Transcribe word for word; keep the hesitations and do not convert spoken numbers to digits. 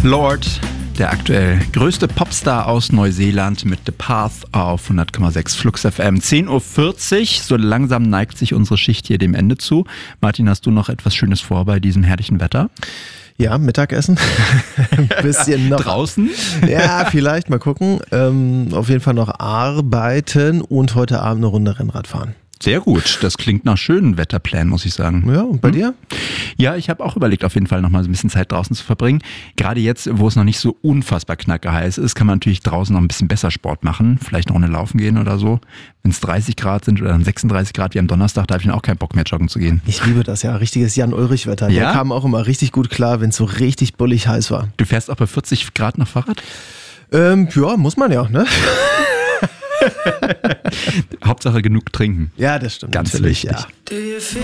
Lord, der aktuell größte Popstar aus Neuseeland mit The Path auf hundert Komma sechs Flux F M. zehn Uhr vierzig, so langsam neigt sich unsere Schicht hier dem Ende zu. Martin, hast du noch etwas Schönes vor bei diesem herrlichen Wetter? Ja, Mittagessen. Ein bisschen noch. Draußen? Ja, vielleicht, mal gucken. Ähm, auf jeden Fall noch arbeiten und heute Abend eine Runde Rennrad fahren. Sehr gut, das klingt nach schönen Wetterplänen, muss ich sagen. Ja, und bei hm? dir? Ja, ich habe auch überlegt, auf jeden Fall noch mal so ein bisschen Zeit draußen zu verbringen. Gerade jetzt, wo es noch nicht so unfassbar knackeheiß ist, kann man natürlich draußen noch ein bisschen besser Sport machen. Vielleicht noch eine Laufen gehen oder so. Wenn es dreißig Grad sind oder dann sechsunddreißig Grad wie am Donnerstag, da habe ich dann auch keinen Bock mehr joggen zu gehen. Ich liebe das ja, richtiges Jan-Ulrich-Wetter. Ja? Der kam auch immer richtig gut klar, wenn es so richtig bullig heiß war. Du fährst auch bei vierzig Grad noch Fahrrad? Ähm, ja, muss man ja, ne? Hauptsache genug trinken. Ja, das stimmt. Ganz wichtig, wichtig. Ja.